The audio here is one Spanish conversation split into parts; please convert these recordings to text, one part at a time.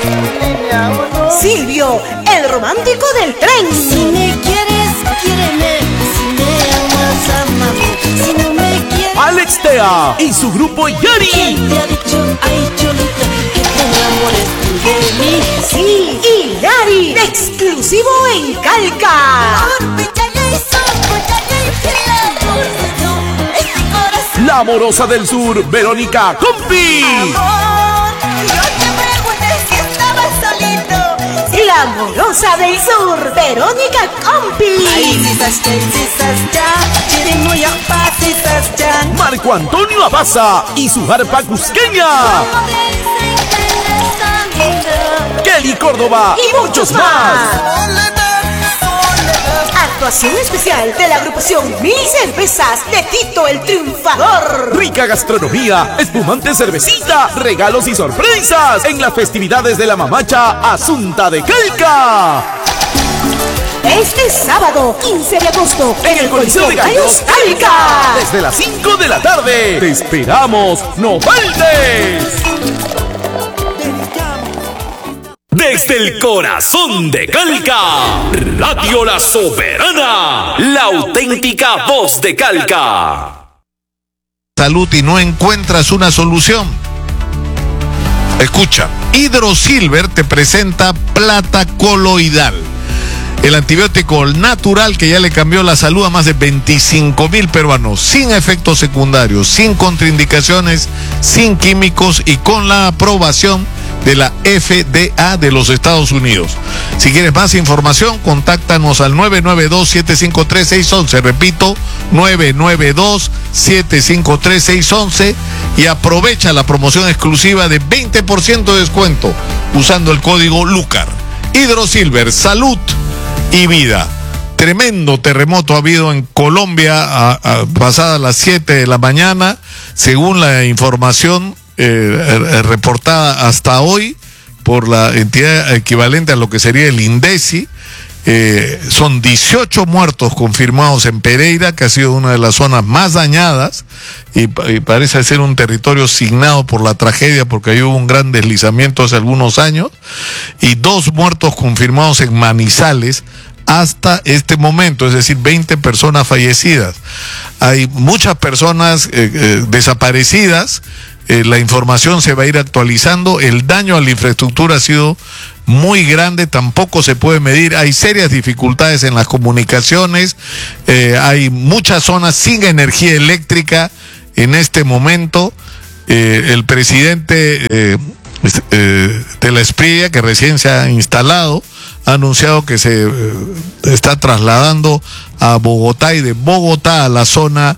Silvio, el romántico del tren. Si me quieres, quiéreme. Si me amas, amame. Si no me quieres, Alex Tea y su grupo Yari. ¿quién te ha dicho, ay cholita, que te enamores tú de mí? Sí, y Yari, exclusivo en Calca. La amorosa del sur, Verónica Compi. La amorosa del sur, Verónica Compi. Marco Antonio Abaza y su arpa cusqueña. Kelly Córdoba y muchos más. Actuación especial de la agrupación Mil Cervezas de Tito el Triunfador. Rica gastronomía, espumante cervecita, regalos y sorpresas en las festividades de la mamacha Asunta de Calca. Este sábado, 15 de agosto, En el Coliseo de Gallos, Calca. desde las 5 de la tarde. ¡Te esperamos! ¡No faltes! Desde el corazón de Calca, Radio La Soberana, la auténtica voz de Calca. Salud y no encuentras una solución. Escucha, Hidrosilver te presenta plata coloidal, el antibiótico natural que ya le cambió la salud a más de 25,000 peruanos, sin efectos secundarios, sin contraindicaciones, sin químicos y con la aprobación de la FDA de los Estados Unidos. Si quieres más información, contáctanos al 992-753-611. Repito, 992-753-611 y aprovecha la promoción exclusiva de 20% de descuento usando el código LUCAR. Hidrosilver, salud y vida. Tremendo terremoto ha habido en Colombia pasadas las 7 de la mañana, según la información reportada hasta hoy por la entidad equivalente a lo que sería el INDECI. Son 18 muertos confirmados en Pereira, que ha sido una de las zonas más dañadas y parece ser un territorio signado por la tragedia porque ahí hubo un gran deslizamiento hace algunos años, y 2 muertos confirmados en Manizales hasta este momento, es decir, 20 personas fallecidas. Hay muchas personas desaparecidas. La información se va a ir actualizando. El daño a la infraestructura ha sido muy grande, tampoco se puede medir. Hay serias dificultades en las comunicaciones, hay muchas zonas sin energía eléctrica en este momento. El presidente de la Esprilla, que recién se ha instalado, ha anunciado que se está trasladando a Bogotá y de Bogotá a la zona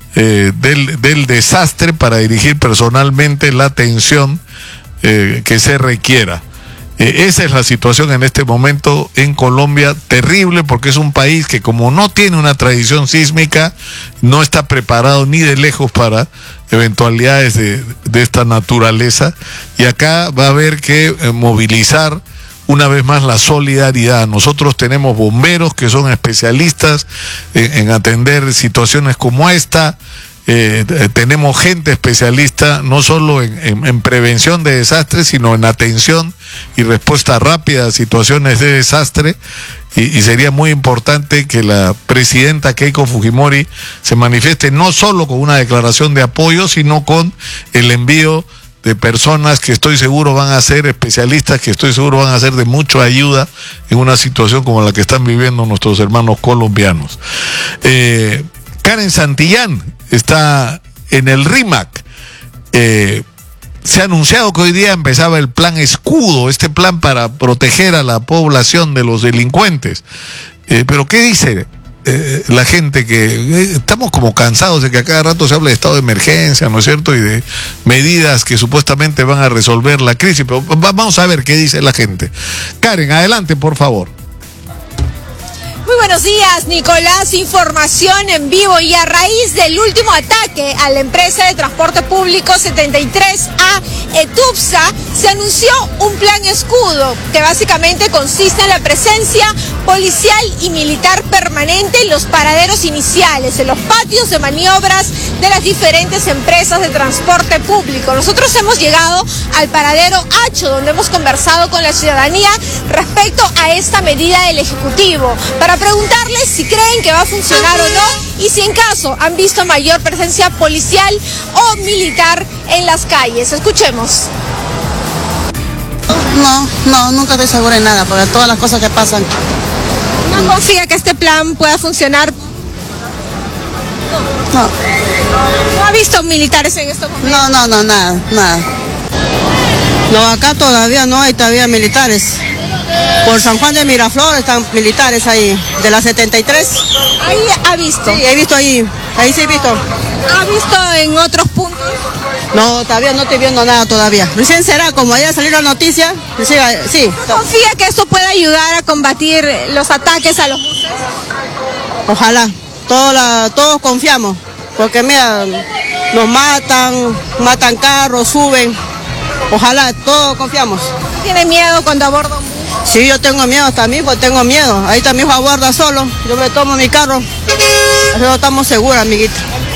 del desastre para dirigir personalmente la atención que se requiera. Esa es la situación en este momento en Colombia, terrible, porque es un país que, como no tiene una tradición sísmica, no está preparado ni de lejos para eventualidades de esta naturaleza, y acá va a haber que movilizar una vez más la solidaridad. Nosotros tenemos bomberos que son especialistas en atender situaciones como esta. Tenemos gente especialista no solo en prevención de desastres, sino en atención y respuesta rápida a situaciones de desastre, y sería muy importante que la presidenta Keiko Fujimori se manifieste no solo con una declaración de apoyo, sino con el envío de personas que estoy seguro van a ser especialistas, que estoy seguro van a ser de mucha ayuda en una situación como la que están viviendo nuestros hermanos colombianos. Karen Santillán está en el RIMAC. Se ha anunciado que hoy día empezaba el plan Escudo, este plan para proteger a la población de los delincuentes. Pero ¿qué dice la gente? Que estamos como cansados de que a cada rato se habla de estado de emergencia, ¿no es cierto? Y de medidas que supuestamente van a resolver la crisis. Pero vamos a ver qué dice la gente. Karen, adelante, por favor. Muy buenos días, Nicolás. Información en vivo y a raíz del último ataque a la empresa de transporte público 73A ETUPSA, se anunció un plan escudo que básicamente consiste en la presencia policial y militar permanente en los paraderos iniciales, en los patios de maniobras de las diferentes empresas de transporte público. Nosotros hemos llegado al paradero Hacho, donde hemos conversado con la ciudadanía respecto a esta medida del Ejecutivo, para preguntarles si creen que va a funcionar o no y si en caso han visto mayor presencia policial o militar en las calles. Escuchemos. No, nunca estoy segura de nada, porque todas las cosas que pasan. ¿No confía que este plan pueda funcionar? No. ¿No ha visto militares en estos momentos? No, nada. No, acá todavía no hay todavía militares. Por San Juan de Miraflores están militares ahí, de la 73. Ahí ha visto. Sí, he visto ahí sí he visto. ¿Ha visto en otros puntos? No, todavía no estoy viendo nada todavía. Recién será, como ayer salió la noticia, sí. ¿Confía que esto pueda ayudar a combatir los ataques a los buses? Ojalá, todos confiamos, porque mira, nos matan carros, suben. Ojalá, todos confiamos. ¿Tiene miedo cuando aborda un bus? Sí, yo tengo miedo también, pues tengo miedo. Ahí también aborda solo, yo me tomo mi carro. No estamos seguros, amiguita.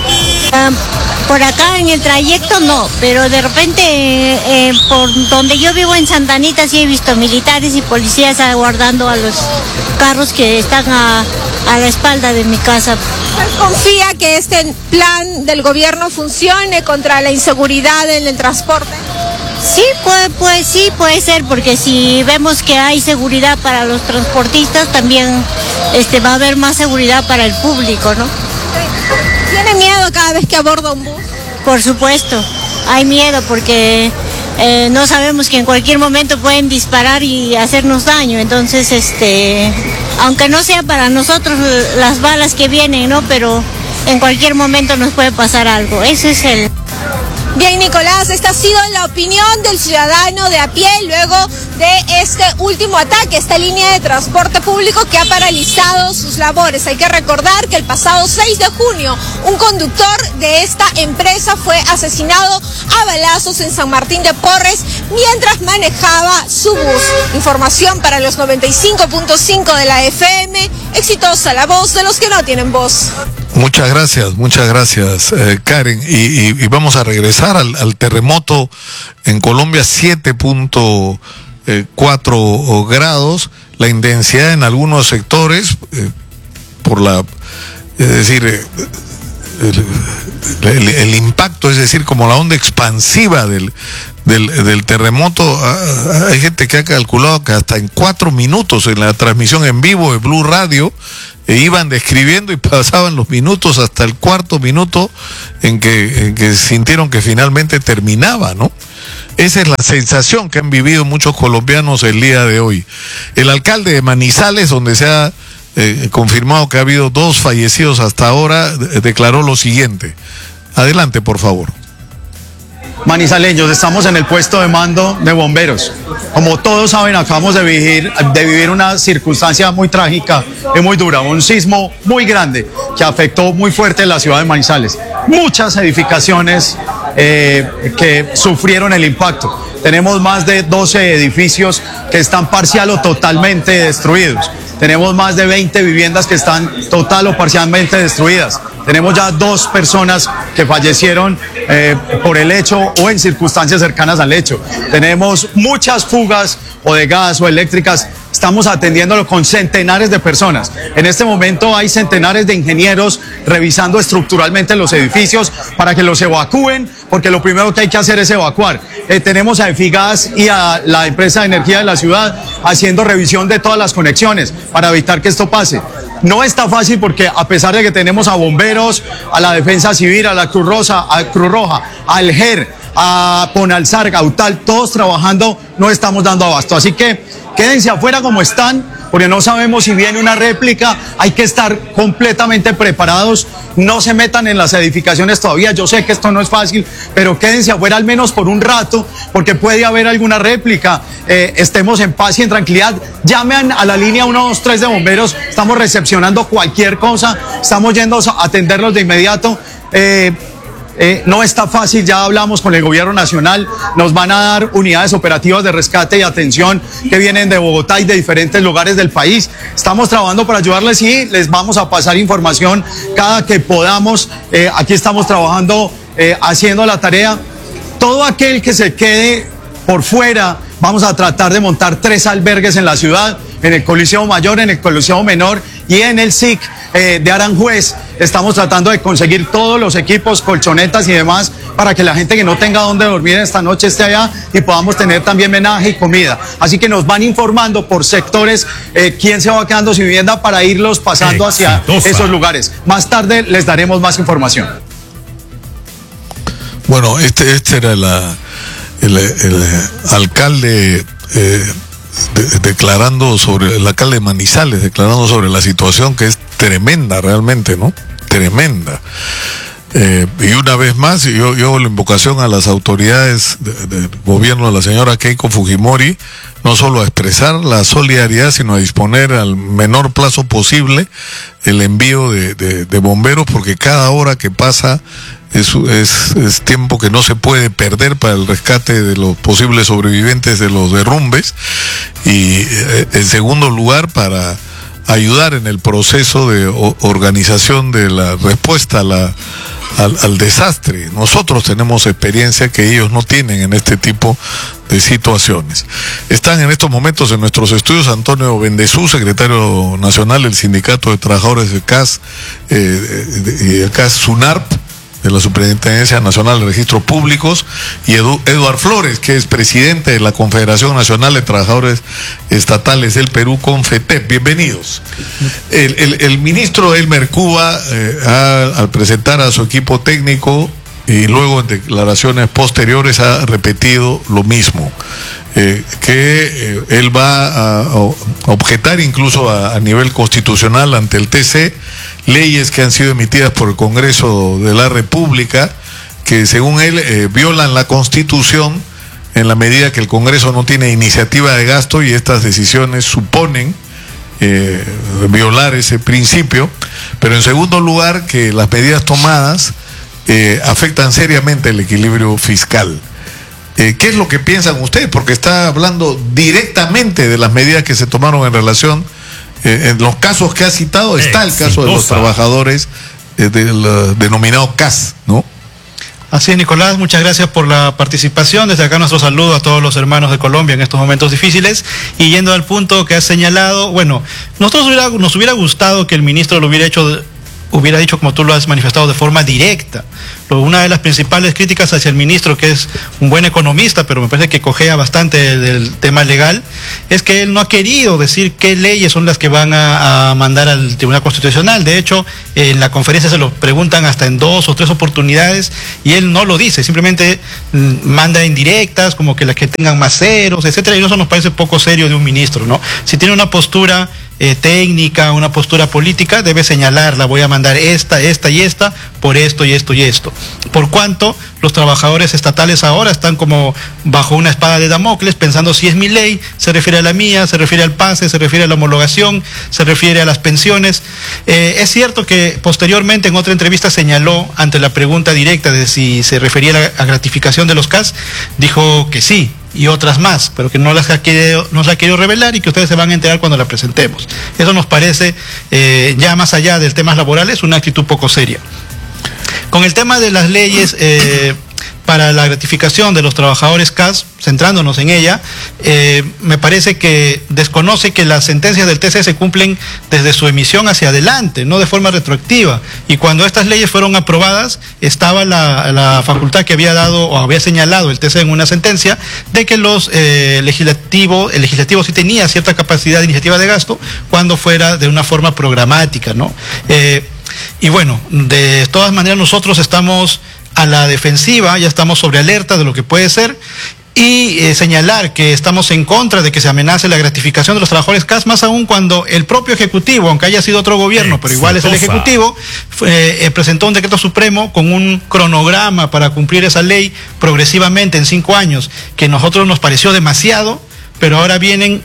Por acá en el trayecto no, pero de repente por donde yo vivo en Santa Anita sí he visto militares y policías aguardando a los carros que están a la espalda de mi casa. ¿Usted confía que este plan del gobierno funcione contra la inseguridad en el transporte? Sí, puede ser, porque si vemos que hay seguridad para los transportistas, también va a haber más seguridad para el público, ¿no? ¿Tiene miedo cada vez que aborda un bus? Por supuesto, hay miedo porque no sabemos que en cualquier momento pueden disparar y hacernos daño. Entonces, aunque no sea para nosotros las balas que vienen, ¿no? Pero en cualquier momento nos puede pasar algo. Ese es el... Bien, Nicolás, esta ha sido la opinión del ciudadano de a pie luego de este último ataque, esta línea de transporte público que ha paralizado sus labores. Hay que recordar que el pasado 6 de junio un conductor de esta empresa fue asesinado a balazos en San Martín de Porres mientras manejaba su bus. Información para los 95.5 de la FM, exitosa la voz de los que no tienen voz. Muchas gracias, Karen. Y vamos a regresar al terremoto en Colombia, 7.4 grados. La intensidad en algunos sectores, el impacto, es decir, como la onda expansiva del terremoto. Hay gente que ha calculado que hasta en 4 minutos en la transmisión en vivo de Blue Radio iban describiendo y pasaban los minutos hasta el 4.º minuto en que sintieron que finalmente terminaba, ¿no? Esa es la sensación que han vivido muchos colombianos el día de hoy. El alcalde de Manizales, donde se ha confirmado que ha habido 2 fallecidos hasta ahora, declaró lo siguiente. Adelante, por favor. Manizaleños, estamos en el puesto de mando de bomberos. Como todos saben, acabamos de vivir una circunstancia muy trágica y muy dura, un sismo muy grande que afectó muy fuerte la ciudad de Manizales. Muchas edificaciones que sufrieron el impacto. Tenemos más de 12 edificios que están parcial o totalmente destruidos. Tenemos más de 20 viviendas que están total o parcialmente destruidas. Tenemos ya 2 personas que fallecieron por el hecho o en circunstancias cercanas al hecho. Tenemos muchas fugas o de gas o eléctricas. Estamos atendiéndolo con centenares de personas. En este momento hay centenares de ingenieros revisando estructuralmente los edificios para que los evacúen, porque lo primero que hay que hacer es evacuar. Tenemos a Efigas y a la empresa de energía de la ciudad haciendo revisión de todas las conexiones para evitar que esto pase. No está fácil porque a pesar de que tenemos a bomberos, a la Defensa Civil, a la Cruz Roja, al GER, a Ponalsar, Gautal, todos trabajando, no estamos dando abasto. Así que quédense afuera como están, porque no sabemos si viene una réplica, hay que estar completamente preparados, no se metan en las edificaciones todavía, yo sé que esto no es fácil, pero quédense afuera al menos por un rato, porque puede haber alguna réplica, estemos en paz y en tranquilidad, llamen a la línea 123 de bomberos, estamos recepcionando cualquier cosa, estamos yendo a atenderlos de inmediato. No está fácil, ya hablamos con el gobierno nacional, nos van a dar unidades operativas de rescate y atención que vienen de Bogotá y de diferentes lugares del país. Estamos trabajando para ayudarles y les vamos a pasar información cada que podamos. Aquí estamos trabajando, haciendo la tarea. Todo aquel que se quede por fuera, vamos a tratar de montar 3 albergues en la ciudad, en el Coliseo Mayor, en el Coliseo Menor y en el SIC de Aranjuez. Estamos tratando de conseguir todos los equipos, colchonetas y demás, para que la gente que no tenga dónde dormir esta noche esté allá y podamos tener también menaje y comida. Así que nos van informando por sectores quién se va quedando sin vivienda para irlos pasando hacia esos lugares. Más tarde les daremos más información. Bueno, este era el alcalde declarando sobre, el alcalde de Manizales declarando sobre la situación, que es tremenda realmente, ¿no? Tremenda. Y una vez más, yo hago la invocación a las autoridades del gobierno de la señora Keiko Fujimori, no solo a expresar la solidaridad, sino a disponer al menor plazo posible el envío de bomberos, porque cada hora que pasa es tiempo que no se puede perder para el rescate de los posibles sobrevivientes de los derrumbes, y en segundo lugar para ayudar en el proceso de organización de la respuesta al desastre. Nosotros tenemos experiencia que ellos no tienen en este tipo de situaciones. Están en estos momentos en nuestros estudios Antonio Bendezú, secretario nacional del Sindicato de Trabajadores de CAS y el CAS SUNARP, de la Superintendencia Nacional de Registros Públicos, y Eduard Flores, que es presidente de la Confederación Nacional de Trabajadores Estatales del Perú, CONFETEP. Bienvenidos. El ministro Elmer Cuba, al presentar a su equipo técnico y luego en declaraciones posteriores, ha repetido lo mismo, que él va a objetar incluso a nivel constitucional ante el TC leyes que han sido emitidas por el Congreso de la República, que según él violan la Constitución en la medida que el Congreso no tiene iniciativa de gasto, y estas decisiones suponen violar ese principio. Pero en segundo lugar, que las medidas tomadas afectan seriamente el equilibrio fiscal. ¿Qué es lo que piensan ustedes? Porque está hablando directamente de las medidas que se tomaron en relación, en los casos que ha citado, está el caso de los trabajadores del denominado CAS, ¿no? Así es, Nicolás, muchas gracias por la participación. Desde acá nuestro saludo a todos los hermanos de Colombia en estos momentos difíciles. Y yendo al punto que has señalado, bueno, nos hubiera gustado que el ministro lo hubiera dicho, como tú lo has manifestado, de forma directa. Una de las principales críticas hacia el ministro, que es un buen economista, pero me parece que cojea bastante del tema legal, es que él no ha querido decir qué leyes son las que van a mandar al Tribunal Constitucional. De hecho, en la conferencia se lo preguntan hasta en 2 o 3 oportunidades y él no lo dice, simplemente manda indirectas, como que las que tengan más ceros, etcétera, y eso nos parece poco serio de un ministro, ¿no? Si tiene una postura técnica, una postura política, debe señalarla: voy a mandar esta y esta, por esto y esto y esto. Por cuanto los trabajadores estatales ahora están como bajo una espada de Damocles, pensando si es mi ley, se refiere a la mía, se refiere al pase, se refiere a la homologación, se refiere a las pensiones. Es cierto que posteriormente en otra entrevista señaló, ante la pregunta directa de si se refería a la gratificación de los CAS, dijo que sí, y otras más, pero que no las ha querido revelar y que ustedes se van a enterar cuando la presentemos. Eso nos parece, ya más allá del tema laborales, una actitud poco seria. Con el tema de las leyes para la gratificación de los trabajadores CAS, centrándonos en ella, me parece que desconoce que las sentencias del TC se cumplen desde su emisión hacia adelante, no de forma retroactiva. Y cuando estas leyes fueron aprobadas, estaba la facultad que había dado o había señalado el TC en una sentencia de que el legislativo sí tenía cierta capacidad de iniciativa de gasto cuando fuera de una forma programática, ¿no? Y bueno, de todas maneras nosotros estamos a la defensiva, ya estamos sobre alerta de lo que puede ser, y señalar que estamos en contra de que se amenace la gratificación de los trabajadores CAS, más aún cuando el propio Ejecutivo, aunque haya sido otro gobierno, pero igual es el Ejecutivo, presentó un decreto supremo con un cronograma para cumplir esa ley progresivamente en 5 años, que a nosotros nos pareció demasiado, pero ahora vienen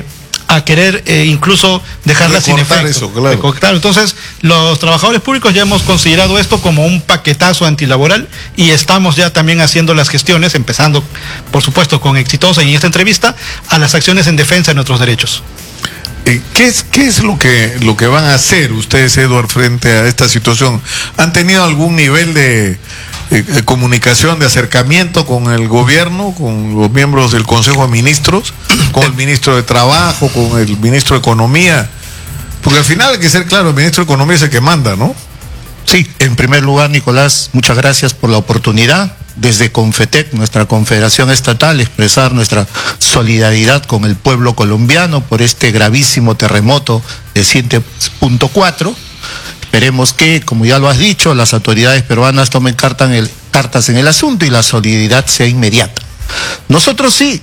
a querer incluso dejarla sin efecto. Eso, claro. Claro, entonces los trabajadores públicos ya hemos considerado esto como un paquetazo antilaboral y estamos ya también haciendo las gestiones, empezando por supuesto con Exitosa y en esta entrevista, a las acciones en defensa de nuestros derechos. ¿Qué es lo que van a hacer ustedes, Edward, frente a esta situación? ¿Han tenido algún nivel de comunicación, de acercamiento con el gobierno, con los miembros del Consejo de Ministros, con el ministro de Trabajo, con el ministro de Economía? Porque al final hay que ser claro, el ministro de Economía es el que manda, ¿no? Sí, en primer lugar, Nicolás, muchas gracias por la oportunidad. Desde Confetec, nuestra confederación estatal, expresar nuestra solidaridad con el pueblo colombiano por este gravísimo terremoto de 7.4. Esperemos que, como ya lo has dicho, las autoridades peruanas tomen cartas en el asunto y la solidaridad sea inmediata. Nosotros sí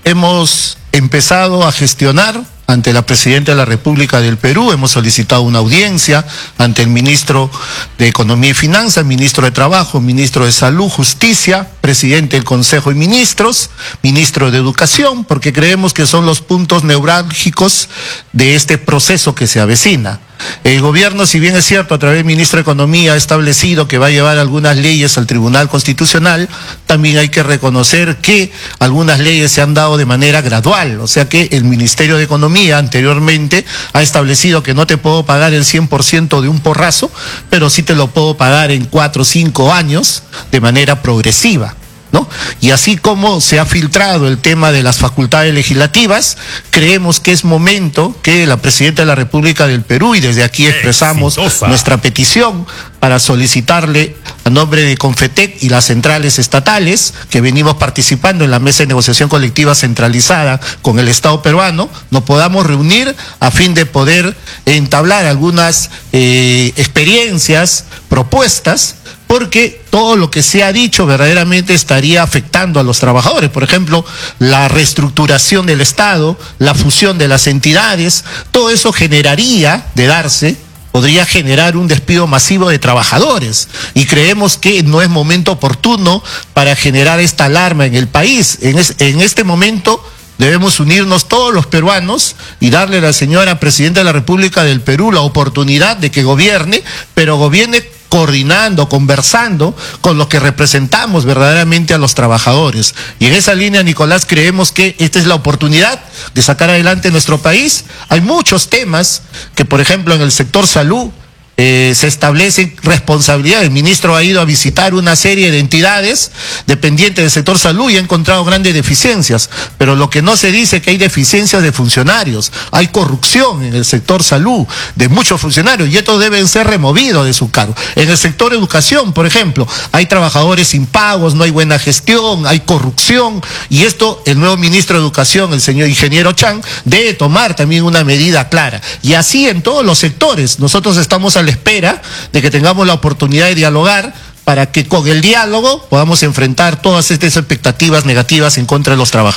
hemos empezado a gestionar ante la Presidenta de la República del Perú, hemos solicitado una audiencia ante el Ministro de Economía y Finanzas, Ministro de Trabajo, Ministro de Salud, Justicia, Presidente del Consejo de Ministros, Ministro de Educación, porque creemos que son los puntos neurálgicos de este proceso que se avecina. El gobierno, si bien es cierto, a través del ministro de Economía ha establecido que va a llevar algunas leyes al Tribunal Constitucional, también hay que reconocer que algunas leyes se han dado de manera gradual, o sea que el Ministerio de Economía anteriormente ha establecido que no te puedo pagar el 100% de un porrazo, pero sí te lo puedo pagar en 4 o 5 años de manera progresiva, ¿no? Y así como se ha filtrado el tema de las facultades legislativas, creemos que es momento que la Presidenta de la República del Perú, y desde aquí expresamos nuestra petición para solicitarle a nombre de Confetec y las centrales estatales, que venimos participando en la mesa de negociación colectiva centralizada con el Estado peruano, nos podamos reunir a fin de poder entablar algunas experiencias, propuestas, porque todo lo que se ha dicho verdaderamente estaría afectando a los trabajadores. Por ejemplo, la reestructuración del Estado, la fusión de las entidades, todo eso generaría, de darse, podría generar un despido masivo de trabajadores. Y creemos que no es momento oportuno para generar esta alarma en el país. En este momento debemos unirnos todos los peruanos y darle a la señora Presidenta de la República del Perú la oportunidad de que gobierne, pero gobierne coordinando, conversando con los que representamos verdaderamente a los trabajadores. Y en esa línea, Nicolás, creemos que esta es la oportunidad de sacar adelante nuestro país. Hay muchos temas que, por ejemplo, en el sector salud, se establecen responsabilidades. El ministro ha ido a visitar una serie de entidades dependientes del sector salud y ha encontrado grandes deficiencias, pero lo que no se dice es que hay deficiencias de funcionarios, hay corrupción en el sector salud de muchos funcionarios y estos deben ser removidos de su cargo. En el sector educación, por ejemplo, hay trabajadores impagos, no hay buena gestión, hay corrupción, y esto el nuevo ministro de Educación, el señor ingeniero Chang, debe tomar también una medida clara. Y así en todos los sectores. Nosotros estamos a la espera de que tengamos la oportunidad de dialogar para que con el diálogo podamos enfrentar todas estas expectativas negativas en contra de los trabajadores.